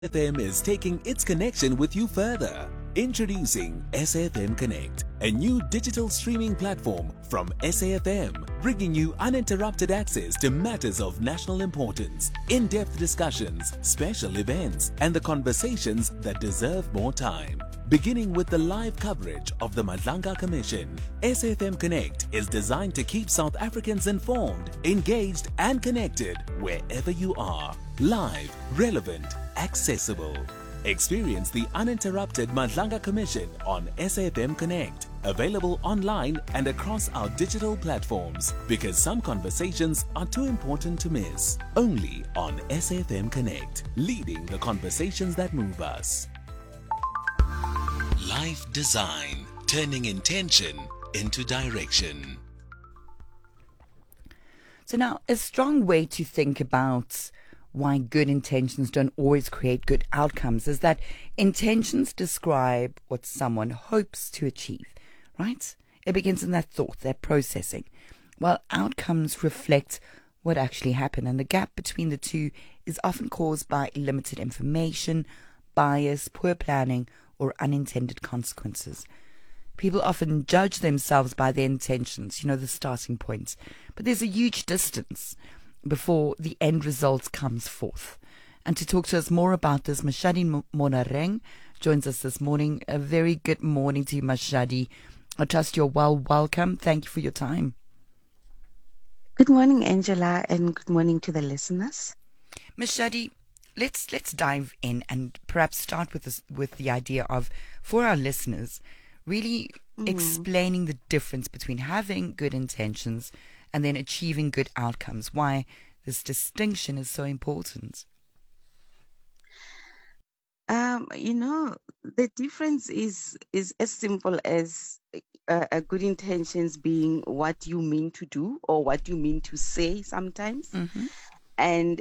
SAFM is taking its connection with you further. Introducing SAFM Connect, a new digital streaming platform from SAFM, bringing you uninterrupted access to matters of national importance, in-depth discussions, special events, and the conversations that deserve more time. Beginning with the live coverage of the Madlanga Commission, SAFM Connect is designed to keep South Africans informed, engaged, and connected wherever you are. Live, relevant, accessible. Experience the uninterrupted Madlanga Commission on SAFM Connect. Available online and across our digital platforms, because some conversations are too important to miss. Only on SAFM Connect, leading the conversations that move us. Life design, turning intention into direction. So now, a strong way to think about why good intentions don't always create good outcomes is that intentions describe what someone hopes to achieve, right? It begins in that thought, that processing, while outcomes reflect what actually happened. And the gap between the two is often caused by limited information, bias, poor planning, or unintended consequences. People often judge themselves by their intentions, the starting points. But there's a huge distance before the end result comes forth. And to talk to us more about this, Mashadi Monareng joins us this morning. A very good morning to you, Mashadi. I trust you're well. Welcome. Thank you for your time. Good morning, Angela, and good morning to the listeners. Mashadi, let's dive in and perhaps start with the idea of, for our listeners, really explaining the difference between having good intentions and then achieving good outcomes, why this distinction is so important. The difference is as simple as a good intentions being what you mean to do or what you mean to say sometimes. Mm-hmm. And,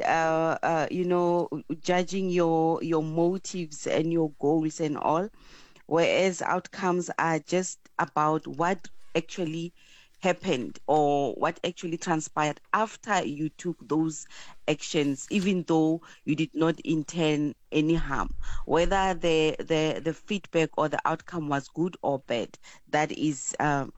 judging your motives and your goals and all, whereas outcomes are just about what actually happened or what actually transpired after you took those actions, even though you did not intend any harm. Whether the feedback or the outcome was good or bad, that is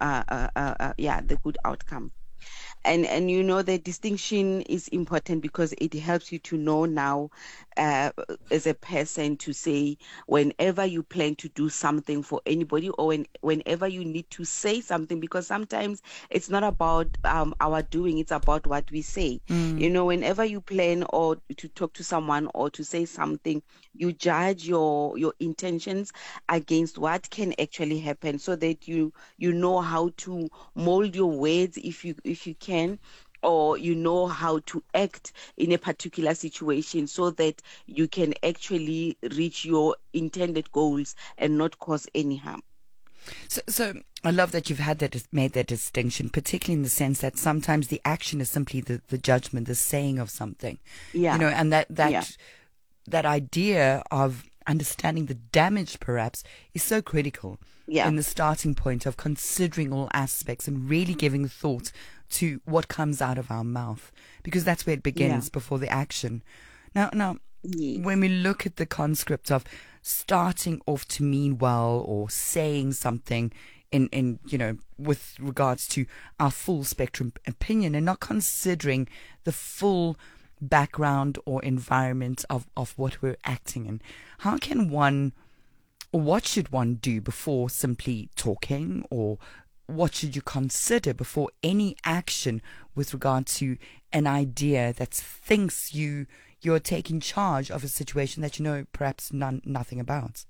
the good outcome. And the distinction is important because it helps you to know now as a person to say whenever you plan to do something for anybody or whenever you need to say something, because sometimes it's not about our doing, it's about what we say. Whenever you plan or to talk to someone or to say something, you judge your intentions against what can actually happen, so that you know how to mold your words if you can, or how to act in a particular situation so that you can actually reach your intended goals and not cause any harm. So I love that you've made that distinction, particularly in the sense that sometimes the action is simply the judgment, the saying of something. Yeah. And that idea of understanding the damage perhaps is so critical in the starting point of considering all aspects and really giving thought to what comes out of our mouth, because that's where it begins before the action. Now, when we look at the conscript of starting off to mean well or saying something in with regards to our full spectrum opinion and not considering the full background or environment of what we're acting in, how can one, or what should one do before simply talking, or what should you consider before any action with regard to an idea that thinks you're taking charge of a situation that perhaps nothing about?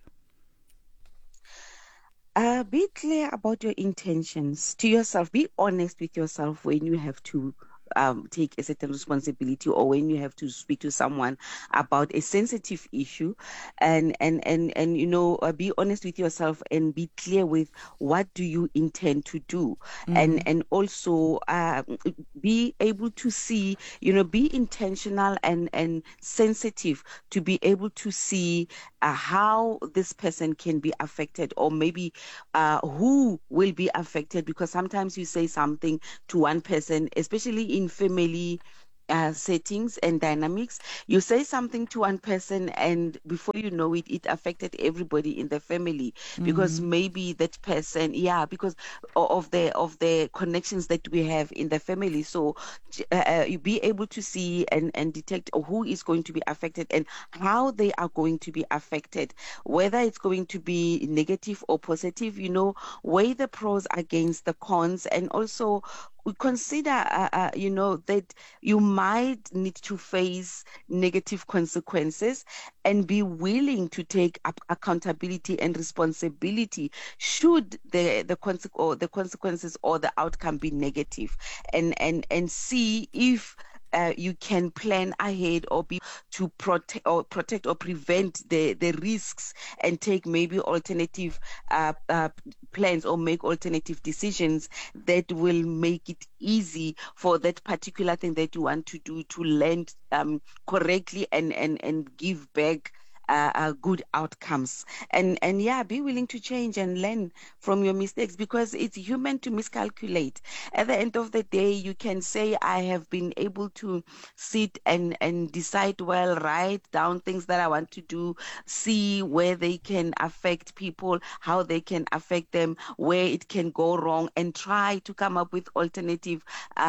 Be clear about your intentions to yourself. Be honest with yourself when you have to take a certain responsibility or when you have to speak to someone about a sensitive issue, and be honest with yourself and be clear with what do you intend to do. And also be able to see, be intentional and sensitive to be able to see how this person can be affected, or maybe who will be affected, because sometimes you say something to one person, especially in family settings and dynamics. You say something to one person, and before you know it, it affected everybody in the family, because maybe that person, because of the connections that we have in the family. So you be able to see and detect who is going to be affected and how they are going to be affected, whether it's going to be negative or positive. Weigh the pros against the cons, and also we consider, that you might need to face negative consequences, and be willing to take up accountability and responsibility should the consequences or the outcome be negative, and see if you can plan ahead or be to protect or prevent the risks, and take maybe alternative plans or make alternative decisions that will make it easy for that particular thing that you want to do to land correctly and give back good outcomes, and be willing to change and learn from your mistakes, because it's human to miscalculate. At the end of the day, you can say, I have been able to sit and decide well, write down things that I want to do, see where they can affect people, how they can affect them, where it can go wrong, and try to come up with alternative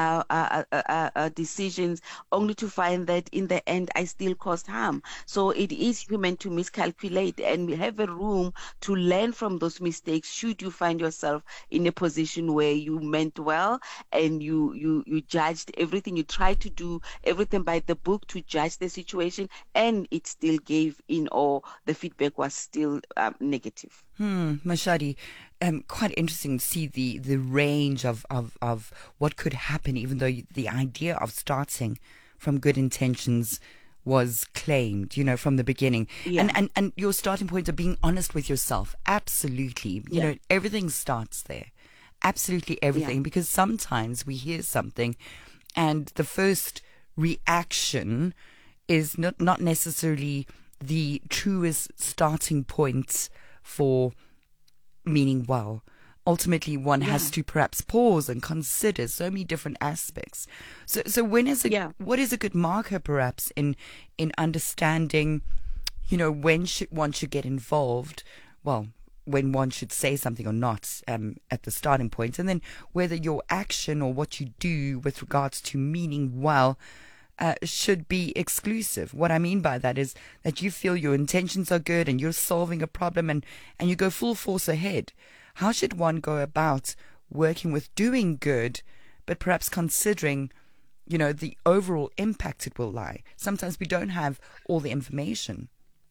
decisions, only to find that in the end I still caused harm. So it is human to miscalculate, and we have a room to learn from those mistakes should you find yourself in a position where you meant well and you judged everything, you tried to do everything by the book to judge the situation, and it still gave in, or the feedback was still negative. Mashadi, quite interesting to see the range of what could happen, even though the idea of starting from good intentions was claimed, from the beginning. Yeah. And your starting point of being honest with yourself. Absolutely. Everything starts there. Absolutely everything. Yeah. Because sometimes we hear something and the first reaction is not necessarily the truest starting point for meaning well. Ultimately, one has to perhaps pause and consider so many different aspects. So when is what is a good marker, perhaps, in understanding, when one should get involved? Well, when one should say something or not at the starting point, and then whether your action or what you do with regards to meaning well should be exclusive. What I mean by that is that you feel your intentions are good and you're solving a problem and you go full force ahead. How should one go about working with doing good, but perhaps considering, the overall impact it will lie? Sometimes we don't have all the information.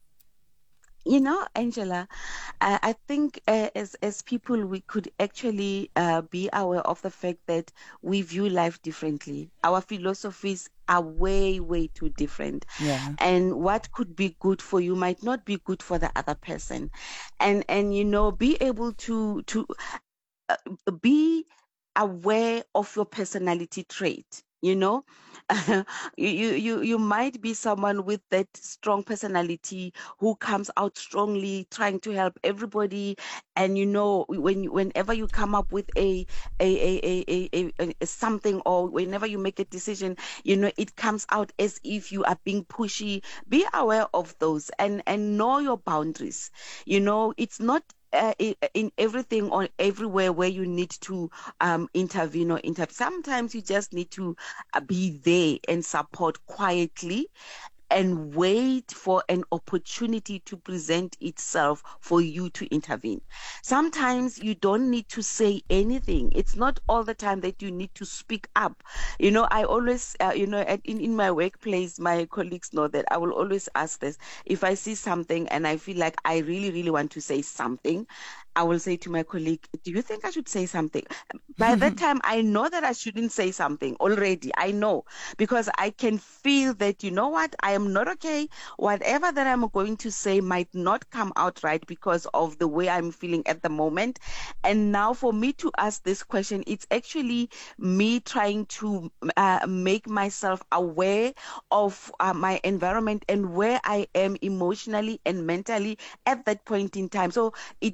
Angela, I think as people, we could actually be aware of the fact that we view life differently. Our philosophies are way, way too different. Yeah. And what could be good for you might not be good for the other person. And be able to be aware of your personality trait. You might be someone with that strong personality who comes out strongly, trying to help everybody. And whenever you come up with a something, or whenever you make a decision, it comes out as if you are being pushy. Be aware of those and know your boundaries. It's not in everything or everywhere where you need to intervene or interrupt. Sometimes you just need to be there and support quietly and wait for an opportunity to present itself for you to intervene. Sometimes you don't need to say anything. It's not all the time that you need to speak up. I always, in my workplace, my colleagues know that I will always ask this. If I see something and I feel like I really, really want to say something, I will say to my colleague, do you think I should say something? By that time, I know that I shouldn't say something already. I know, because I can feel that, I am not okay. Whatever that I'm going to say might not come out right because of the way I'm feeling at the moment. And now for me to ask this question, it's actually me trying to make myself aware of my environment and where I am emotionally and mentally at that point in time. So it buys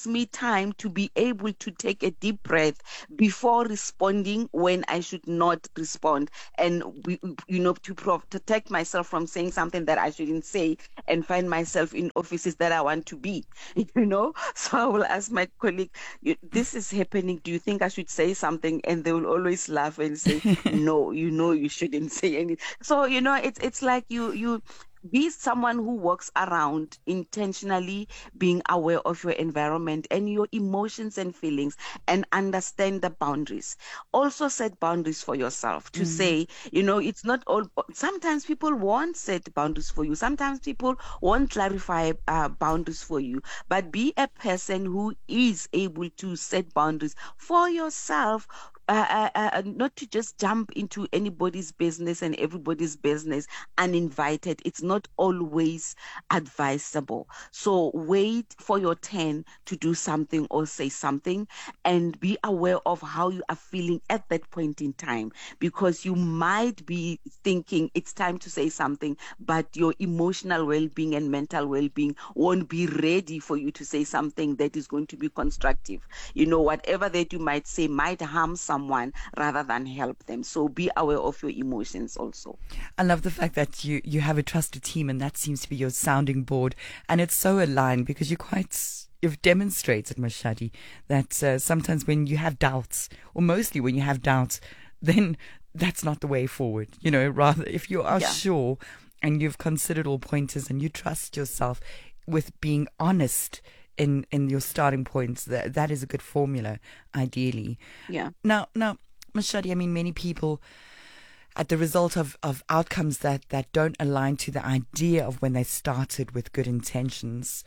gives me time to be able to take a deep breath before responding when I should not respond, and to protect myself from saying something that I shouldn't say and find myself in offices that I want to be. So I will ask my colleague, this is happening, do you think I should say something? And they will always laugh and say, no, you shouldn't say anything. So it's like you be someone who walks around intentionally being aware of your environment and your emotions and feelings, and understand the boundaries. Also set boundaries for yourself to say, it's not all. Sometimes people won't set boundaries for you. Sometimes people won't clarify boundaries for you. But be a person who is able to set boundaries for yourself, not to just jump into anybody's business and everybody's business uninvited. It's not always advisable. So wait for your turn to do something or say something, and be aware of how you are feeling at that point in time, because you might be thinking it's time to say something, but your emotional well-being and mental well-being won't be ready for you to say something that is going to be constructive. Whatever that you might say might harm someone rather than help them. So be aware of your emotions also. I love the fact that you have a trusted team, and that seems to be your sounding board. And it's so aligned, because you've demonstrated, Mashadi, that sometimes when you have doubts, or mostly when you have doubts, then that's not the way forward. Rather, if you are sure and you've considered all pointers and you trust yourself with being honest in your starting points, that is a good formula, ideally. Yeah. Now, Mashadi, many people, at the result of outcomes that don't align to the idea of when they started with good intentions,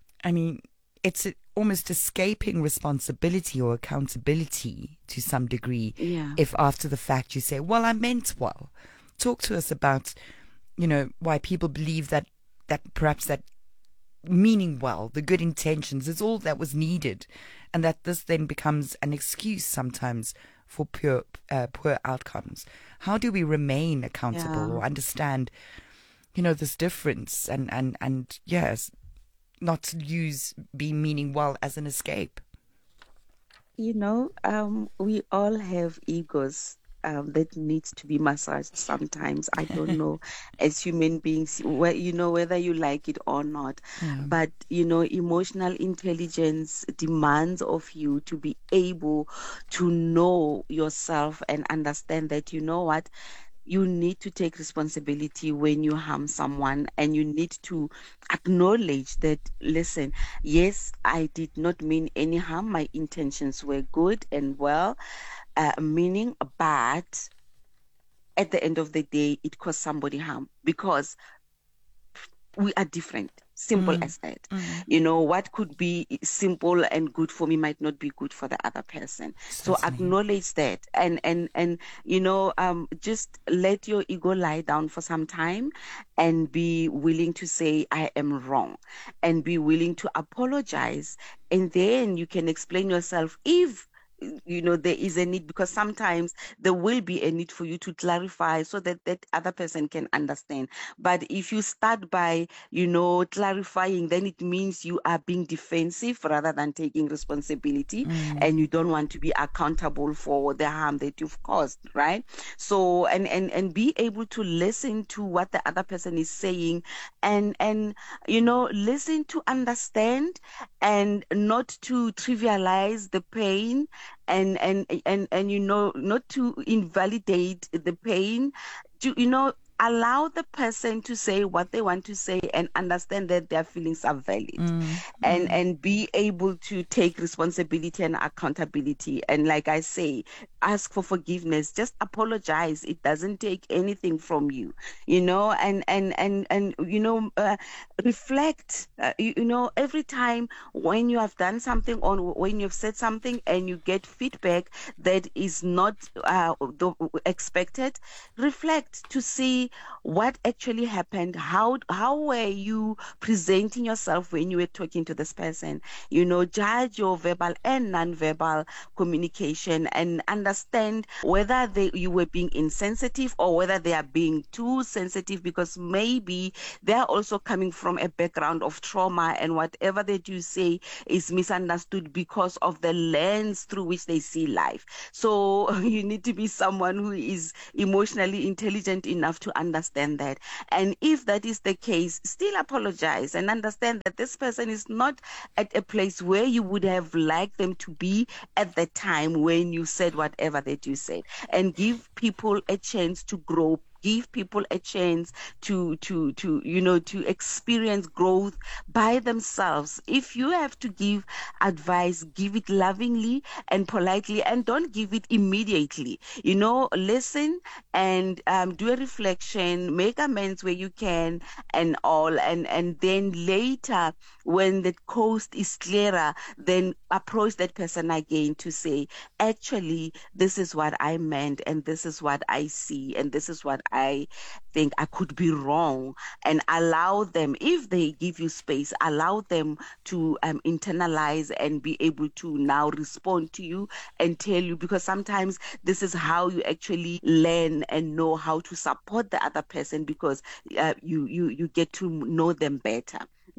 it's almost escaping responsibility or accountability to some degree. Yeah. If after the fact you say, well, I meant well. Talk to us about, why people believe that perhaps that meaning well, the good intentions, is all that was needed, and that this then becomes an excuse sometimes for poor outcomes. How do we remain accountable or understand, this difference, and yes, not to use being meaning well as an escape? We all have egos that needs to be massaged sometimes. I don't know, as human beings, whether you like it or not. But emotional intelligence demands of you to be able to know yourself and understand that you need to take responsibility when you harm someone, and you need to acknowledge that, listen, yes, I did not mean any harm. My intentions were good and well, meaning, but at the end of the day, it caused somebody harm, because we are different. Simple as that. What could be simple and good for me might not be good for the other person. So acknowledge that, and just let your ego lie down for some time, and be willing to say, I am wrong, and be willing to apologize. And then you can explain yourself if there is a need, because sometimes there will be a need for you to clarify so that that other person can understand. But if you start by, clarifying, then it means you are being defensive rather than taking responsibility, and you don't want to be accountable for the harm that you've caused, right? So, and be able to listen to what the other person is saying, and listen to understand, and not to trivialize the pain, and not to invalidate the pain, to allow the person to say what they want to say, and understand that their feelings are valid, and be able to take responsibility and accountability. And like I say, ask for forgiveness, just apologize. It doesn't take anything from you, and reflect, every time when you have done something or when you've said something and you get feedback that is not expected, reflect to see what actually happened. How were you presenting yourself when you were talking to this person? Judge your verbal and non-verbal communication, and understand understand whether you were being insensitive or whether they are being too sensitive, because maybe they are also coming from a background of trauma, and whatever they do say is misunderstood because of the lens through which they see life. So you need to be someone who is emotionally intelligent enough to understand that. And if that is the case, still apologize and understand that this person is not at a place where you would have liked them to be at the time when you said whatever that you said, and give people a chance to grow. Give people a chance to experience growth by themselves. If you have to give advice, give it lovingly and politely, and don't give it immediately. Listen and do a reflection, make amends where you can, and all, and then later, when the coast is clearer, then approach that person again to say, actually, this is what I meant, and this is what I see, and this is what I think I could be wrong. And allow them, if they give you space, allow them to internalize and be able to now respond to you and tell you, because sometimes this is how you actually learn and know how to support the other person, because you get to know them better,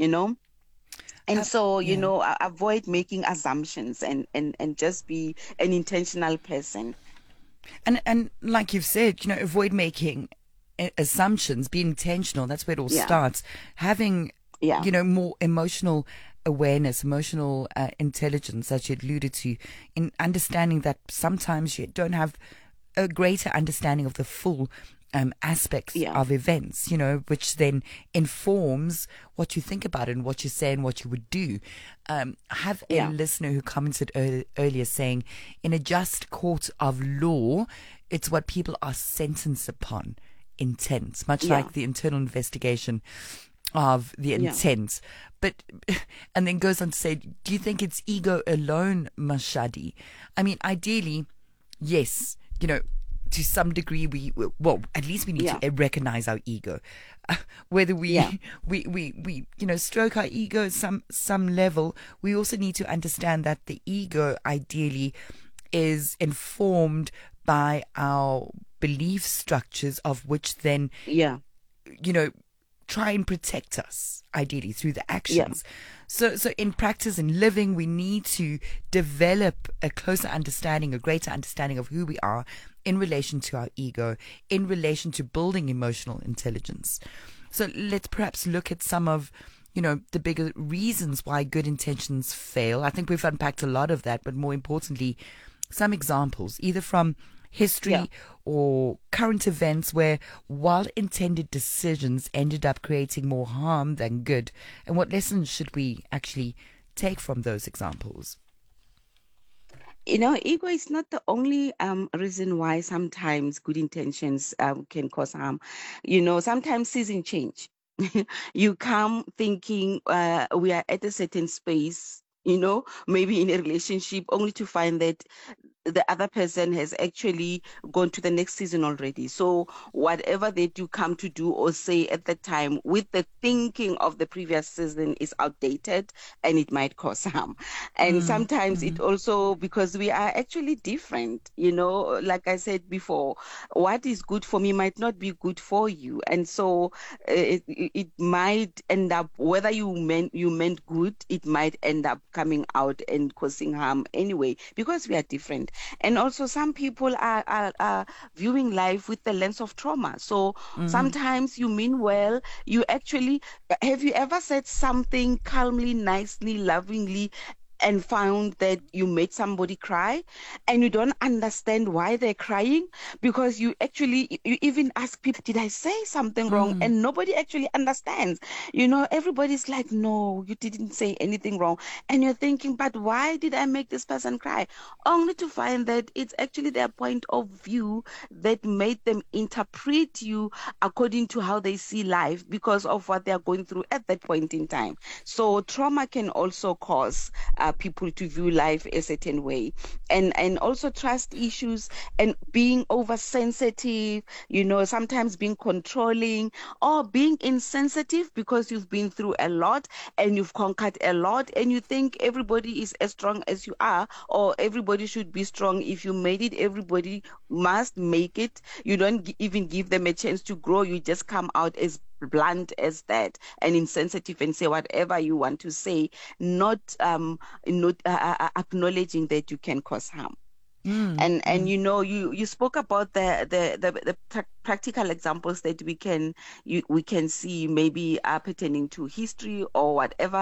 And so, avoid making assumptions and just be an intentional person. And like you've said, avoid making assumptions, be intentional. That's where it all starts. Having, more emotional awareness, emotional intelligence, as you alluded to, in understanding that sometimes you don't have a greater understanding of the full aspects of events, which then informs what you think about it and what you say and what you would do. I have a listener who commented earlier saying, in a just court of law, it's what people are sentenced upon intent, much like the internal investigation of the intent. But, and then goes on to say, do you think it's ego alone, Mashadi? I mean, ideally, yes, to some degree, at least we need to recognize our ego. Whether we stroke our ego at some level, we also need to understand that the ego ideally is informed by our belief structures, of which then, try and protect us, ideally, through the actions. So in practice, in living, we need to develop a closer understanding, a greater understanding of who we are in relation to our ego, in relation to building emotional intelligence. So let's perhaps look at some of, the bigger reasons why good intentions fail. I think we've unpacked a lot of that, but more importantly, some examples, either from history or current events where well-intended decisions ended up creating more harm than good. And what lessons should we actually take from those examples? Ego is not the only reason why sometimes good intentions can cause harm. Sometimes seasons change. You come thinking we are at a certain space, maybe in a relationship, only to find that the other person has actually gone to the next season already. So whatever they do come to do or say at the time with the thinking of the previous season is outdated, and it might cause harm. And sometimes it also, because we are actually different, like I said before, what is good for me might not be good for you. And so it might end up, whether you meant good, it might end up coming out and causing harm anyway, because we are different. And also some people are viewing life with the lens of trauma. So sometimes you mean well, have you ever said something calmly, nicely, lovingly, and found that you made somebody cry and you don't understand why they're crying, because you even ask people, did I say something wrong? And nobody actually understands. Everybody's like, no, you didn't say anything wrong. And you're thinking, but why did I make this person cry? Only to find that it's actually their point of view that made them interpret you according to how they see life, because of what they're going through at that point in time. So trauma can also cause people to view life a certain way, and also trust issues and being oversensitive, sometimes being controlling or being insensitive because you've been through a lot and you've conquered a lot and you think everybody is as strong as you are, or everybody should be strong. If you made it, everybody must make it. You don't even give them a chance to grow. You just come out as blunt as that and insensitive and say whatever you want to say, not acknowledging that you can cause harm. And you spoke about the practical examples that we can see maybe pertaining to history or whatever.